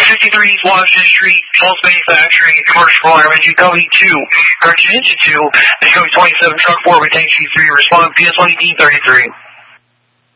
53 Washington Street, Pulse Manufacturing, Commercial Airman, GW2, Correction Engine 2, Discovery 27, Truck 4, we thank you for your response, PS1 1833.